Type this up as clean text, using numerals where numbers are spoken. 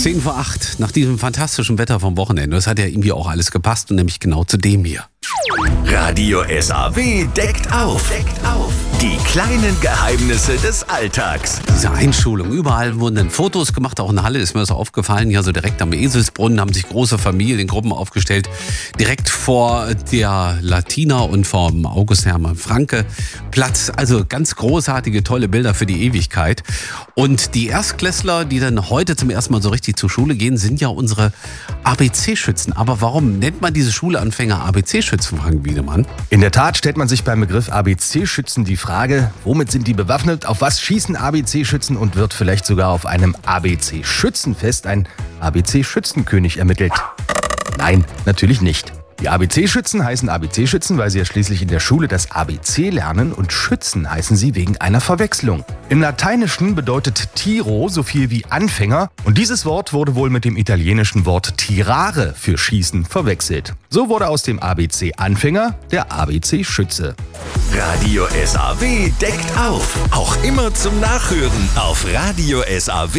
7:10 nach diesem fantastischen Wetter vom Wochenende. Das hat ja irgendwie auch alles gepasst und nämlich genau zu dem hier. Radio SAW deckt auf. Die kleinen Geheimnisse des Alltags. Diese Einschulung, überall wurden dann Fotos gemacht, auch in Halle ist mir das aufgefallen, ja so direkt am Eselsbrunnen haben sich große Familiengruppen aufgestellt, direkt vor der Latina und vom August Hermann Franke Platz, also ganz großartige, tolle Bilder für die Ewigkeit. Und die Erstklässler, die dann heute zum ersten Mal so richtig zur Schule gehen, sind ja unsere ABC-Schützen. Aber warum nennt man diese Schulanfänger ABC-Schützen, Frank Wiedemann? In der Tat stellt man sich beim Begriff ABC-Schützen die Frage, womit sind die bewaffnet, auf was schießen ABC-Schützen und wird vielleicht sogar auf einem ABC-Schützenfest ein ABC-Schützenkönig ermittelt? Nein, natürlich nicht. Die ABC-Schützen heißen ABC-Schützen, weil sie ja schließlich in der Schule das ABC lernen und Schützen heißen sie wegen einer Verwechslung. Im Lateinischen bedeutet Tiro so viel wie Anfänger und dieses Wort wurde wohl mit dem italienischen Wort tirare für Schießen verwechselt. So wurde aus dem ABC-Anfänger der ABC-Schütze. Radio SAW deckt auf. Auch immer zum Nachhören auf radiosaw.de.